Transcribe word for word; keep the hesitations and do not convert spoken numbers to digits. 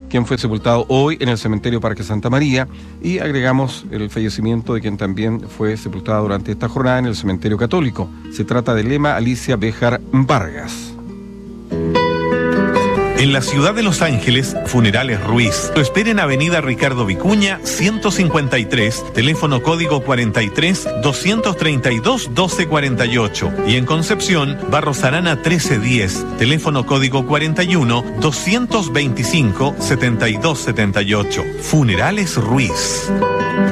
quien fue sepultado hoy en el cementerio Parque Santa María, y agregamos el fallecimiento de quien también fue sepultada durante esta jornada en el cementerio católico. Se trata de Lema Alicia Béjar Vargas. En la ciudad de Los Ángeles, Funerales Ruiz. Lo espera en Avenida Ricardo Vicuña, ciento cincuenta y tres, teléfono código cuarenta y tres, doscientos treinta y dos, doce cuarenta y ocho. Y en Concepción, Barros Arana trece diez, teléfono código cuarenta y uno, doscientos veinticinco, setenta y dos setenta y ocho. Funerales Ruiz.